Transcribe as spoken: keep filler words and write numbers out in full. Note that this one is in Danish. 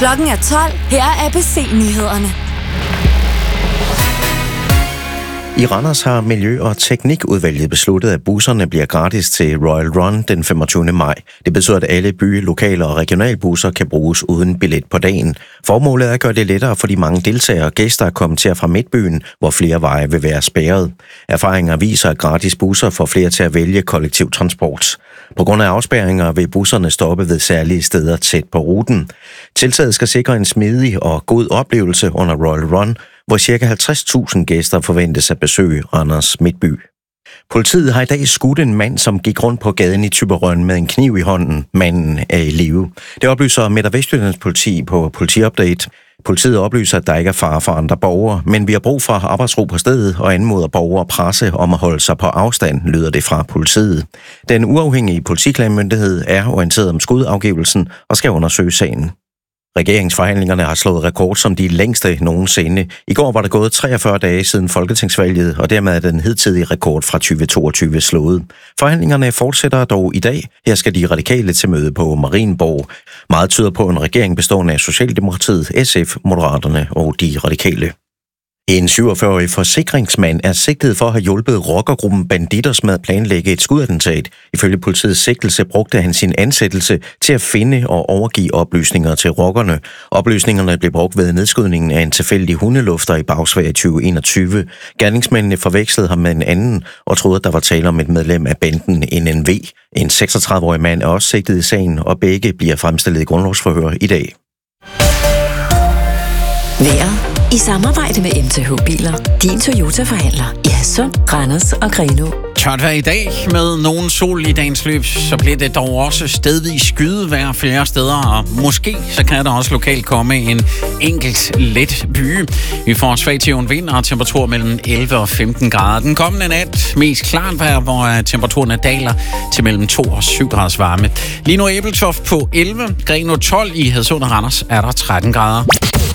Klokken er tolv. Her er A B C-nyhederne. I Randers har Miljø- og Teknikudvalget besluttet, at busserne bliver gratis til Royal Run den femogtyvende maj. Det betyder, at alle by-, lokale og regionalbusser kan bruges uden billet på dagen. Formålet er at gøre det lettere for de mange deltagere og gæster at komme til fra midtbyen, hvor flere veje vil være spærret. Erfaringer viser, at gratis busser får flere til at vælge kollektiv transport. På grund af afspærringer vil busserne stoppe ved særlige steder tæt på ruten. Tiltaget skal sikre en smidig og god oplevelse under Royal Run, hvor ca. halvtreds tusind gæster forventes at besøge Randers Midtby. Politiet har i dag skudt en mand, som gik rundt på gaden i Thyborøn med en kniv i hånden. Manden er i live. Det oplyser Midt- og Vestjyllands politi på Politiupdate. Politiet oplyser, at der ikke er fare for andre borgere, men vi har brug for arbejdsro på stedet og anmoder borgere og presse om at holde sig på afstand, lyder det fra politiet. Den uafhængige politiklagemyndighed er orienteret om skudafgivelsen og skal undersøge sagen. Regeringsforhandlingerne har slået rekord som de længste nogensinde. I går var der gået treogfyrre dage siden folketingsvalget, og dermed er den hidtidige rekord fra tyve toogtyve slået. Forhandlingerne fortsætter dog i dag. Her skal de radikale til møde på Marienborg. Meget tyder på en regering bestående af Socialdemokratiet, S F, Moderaterne og de radikale. En syvogfyrre-årig forsikringsmand er sigtet for at have hjulpet rockergruppen Bandidos med at planlægge et skudattentat. Ifølge politiets sigtelse brugte han sin ansættelse til at finde og overgive oplysninger til rockerne. Oplysningerne blev brugt ved nedskydningen af en tilfældig hundelufter i Bagsværd i tyve enogtyve. Gerningsmændene forvekslede ham med en anden og troede, at der var tale om et medlem af banden N N V. En seksogtredive-årig mand er også sigtet i sagen, og begge bliver fremstillet i grundlovsforhør i dag. Vejret i samarbejde med M T H Biler. Din Toyota-forhandler i Hadsund, Randers og Grenaa. Tørt vejr i dag med nogen sol i dagens løb, så bliver det dog også stedvis skydevejr flere steder, og måske så kan der også lokalt komme en enkelt let byge. Vi får svag til jævn vind og temperatur mellem elleve og femten grader. Den kommende nat mest klart vejr, hvor temperaturen daler til mellem to og syv graders varme. Lige nu Ebeltoft på elleve, Grenaa tolv, i Hadsund og Randers er der tretten grader.